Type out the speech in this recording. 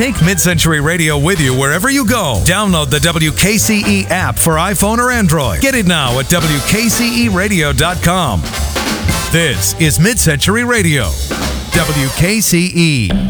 Take Mid-Century Radio with you wherever you go. Download the WKCE app for iPhone or Android. Get it now at WKCEradio.com. This is Mid-Century Radio, WKCE.